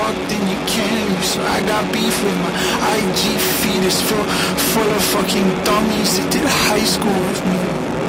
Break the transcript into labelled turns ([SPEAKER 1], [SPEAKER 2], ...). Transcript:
[SPEAKER 1] fuck, then you can leave. So I got beef with my IG feed is full of fucking dummies that did high school with me.